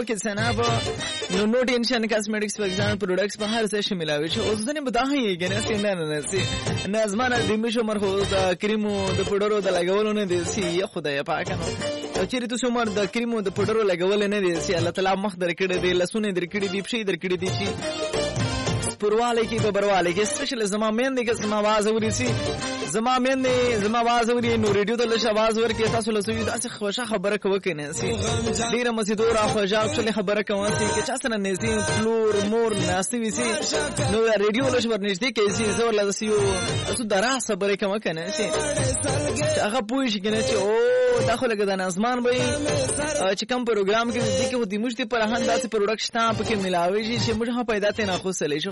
اوکے سناب نو ټینشن کاسمیټکس فار ایگزامپل پروډکټس په هر څه شي ملاوي شي اوس ځنه بداهي کنه څنګه نه سي نازمانه د میشو مرخو د کریمو د پودرو د لګولو نه دي سي خدای پاک نو او چیرې تاسو مر د کریمو د پودرو لګول نه دي سي الله تعالی مخ درکړي دي لسونه درکړي دي پښې درکړي دي چې پرواله کې ببرواله کې سپیشل زما مین دي که زما आवाज اوري سي زما مین دي زما आवाज اوري نو ریډیو ته لږ आवाज ورکې تاسو له سوي داسې خوشا خبره کوي کنه سي ډیره مزیدور او خوشا خپل خبره کوي سي چې چا سره نزي فلور مور ناسي وي سي نو ریډیو لږ ورنږدې کې سي زو له سيو تاسو درا خبره کوي کنه سي هغه پوه شي کنه چې او داخله کې د نظمان به چې کوم پروګرام کې دي کې د مشتي پر هان داسې پروډکټ شته په کې ملاوي شي چې موږ پیدا ته نه خو سلی شو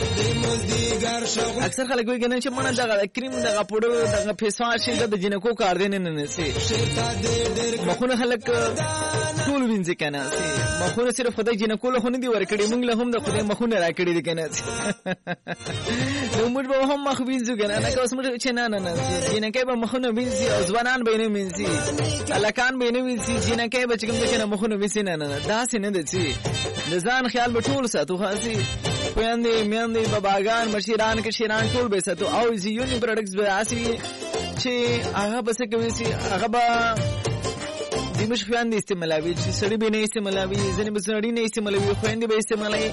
اکثر خلک وایي کنه چې مونږ دغه کریم دغه پودر دغه فیسواش د جنکو کار دي نه سي مخونه خلک ټول وینځي کنه سي مخونه صرف خدای جنکو له خونه دي ورکړي موږ له هم د خدای مخونه راکړي دي کنه نو موږ به هم مخ وینځو کنه نه کوم موږ چې نه جنکې به مخونه وینځي او ځوانان به نه وینځي الکان به نه وینځي جنکې به چې کوم کنه مخونه وینځي نه دا سي نه دي د ځان خیال به ټول ساتو خاصي پویاندې میاندې باباګان مشیران کې شیران ټول به ساتو او زیونی پروډکټس به اسي چې هغه بس کوي سي هغه به د مش خويندې استعمالوي چې سړي به نه استعمالوي ځنې به سړي نه استعمالوي خويندې به استعمالوي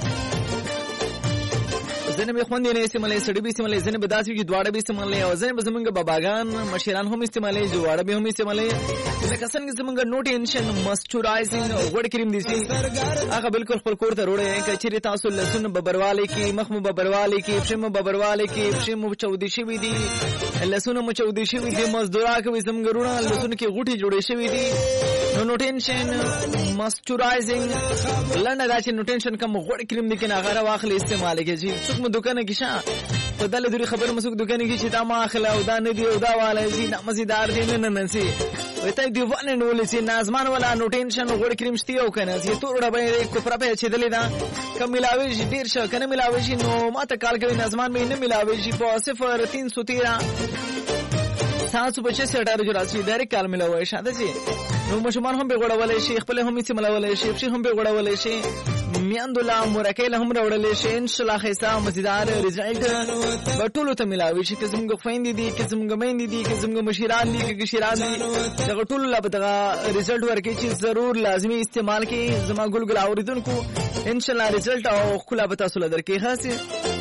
ځنې به خويندې نه استعمالوي سړي به استعمالوي ځنې به داسې چې دواړه به استعمالوي او ځنې به زمونږ باباګان مشیران هم استعمالوي جوړه به هم استعمالوي لکه څنګه زمونږ نو ټینشن ماسچورایزینګ وړ کریم دي سي هغه بالکل خپل کور ته وروړي کچري تاسو لسون ببرواله کې مخمو ببرواله کې پښمو ببرواله کې پښمو چودي شوی دي لسون مو چودي شوی دي مزدورا کوي زمونږ رونه لسون کې غوټي جوړې شوی دي نو ټینشن ماسچورایزینګ لنډه دا چې نو ټینشن کوم وړ کریم دي کنه هغه واخلې استعمال کوي څوک مو دکانه کې شه په دله دوی خبر مسوک دکانه کې چې تا ما اخلا او دا نه دی او دا والا زی نه مزیدار دي نه سي وای ته دی ونه نو لسی نازمان ولا نو ټینشن وړ کریم شتي او کنه چې تو وړ به کو پر په چې دلی دا کم ملاوي شي ډیر شه کنه ملاوي شي نو ماته کال کوي نازمان مې نه ملاوي شي په 0313 725 جو ډایرکټ کال ملاوي شاده شي نو مشمان هم به غړولې شي خپل هم یې ملاولې شي هم به غړولې شي میاندولا مرکه هم راوړلې شي ان شاء الله خیسا مزیدار رزلټ بټولو ته ملاوي شي که زموږ خويندې دي که زموږ مېندې دي که زموږ مشیران دي که شیران دي دغه ټولو لا بدغه رزلټ ورکړي چې ضرور لازمي استعمال کې زما ګل اوریدونکو ان شاء الله رزلټ او خلا به تاسو لدرکې خاصه